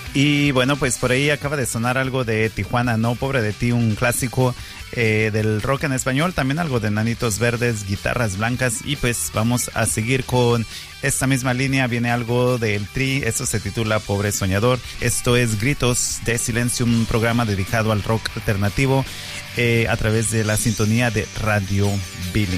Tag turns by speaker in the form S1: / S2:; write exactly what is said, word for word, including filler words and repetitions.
S1: Y bueno, pues por ahí acaba de sonar algo de Tijuana, ¿no? Pobre de ti, un clásico eh, del rock en español. También algo de Enanitos Verdes, Guitarras Blancas. Y pues vamos a seguir con esta misma línea. Viene algo del Tri, esto se titula Pobre Soñador. Esto es Gritos de Silencio, un programa dedicado al rock alternativo eh, a través de la sintonía de Radio Billy.